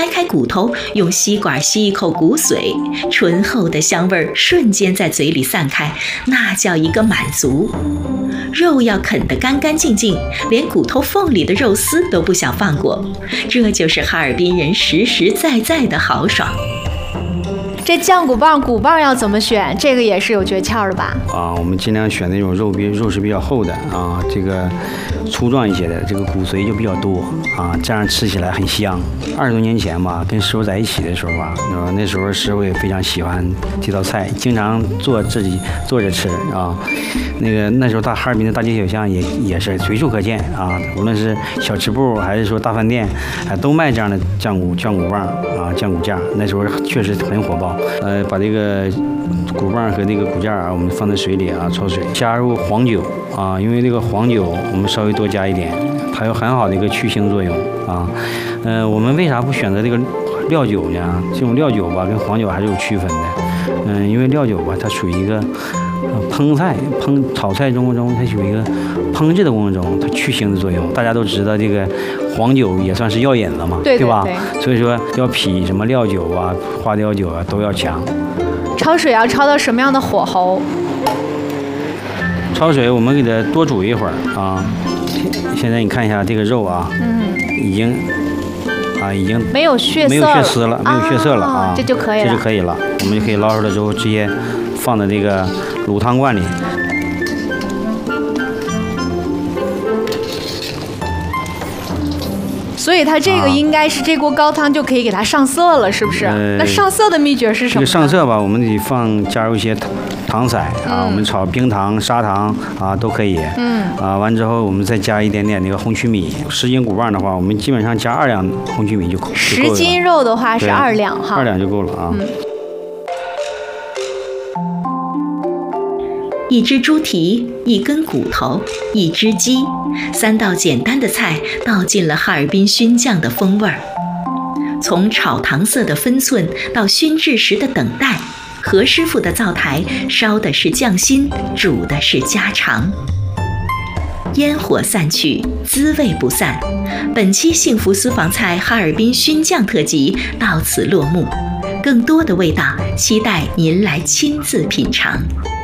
掰开骨头，用吸管吸一口骨髓，醇厚的香味瞬间在嘴里散开，那叫一个满足。肉要啃得干干净净，连骨头缝里的肉丝都不想放过，这就是哈尔滨人实实在在的豪爽。 这酱骨棒要怎么选？这个也是有诀窍的吧？ 我们尽量选那种肉是比较厚的啊，这个粗壮一些的，这个骨髓就比较多啊，这样吃起来很香。20多年前吧，跟师傅在一起的时候吧，那时候师傅也非常喜欢这道菜，经常自己做着吃啊。那时候哈尔滨的大街小巷也是随处可见啊，无论是小吃部还是说大饭店，都卖这样的酱骨棒啊，酱骨架。那时候确实很火爆。把这个骨棒和这个骨架我们放在水里啊，焯水，加入黄酒啊，因为这个黄酒我们稍微多加一点，它有很好的一个去腥作用啊。我们为啥不选择这个料酒呢？这种料酒吧跟黄酒还是有区分的。因为料酒吧它属于一个炒菜中它属于一个烹制的过程中，它去腥的作用。大家都知道这个黄酒也算是药引子嘛，对吧？所以说要比什么料酒啊、花雕酒啊都要强。 焯水要焯到什么样的火候？ 焯水我们给它多煮一会儿啊。现在你看一下这个肉啊，已经没有血丝了，没有血色了啊， 这就可以了。 我们就可以捞出来之后直接放在这个卤汤罐里。 所以它这个应该是这锅高汤就可以给它上色了，是不是？那上色的秘诀是什么？ 这个上色吧，我们得加入一些糖色啊，我们炒冰糖、砂糖啊都可以。完之后我们再加一点点那个红曲米。10斤骨棒的话，我们基本上加2两红曲米就够了。 10斤肉的话是2两哈。2 两就够了啊。 1只猪蹄，1根骨头，1只鸡，3道简单的菜道尽了哈尔滨熏酱的风味儿。从炒糖色的分寸到熏制时的等待，何师傅的灶台烧的是匠心，煮的是家常。烟火散去，滋味不散。本期幸福私房菜哈尔滨熏酱特辑到此落幕，更多的味道期待您来亲自品尝。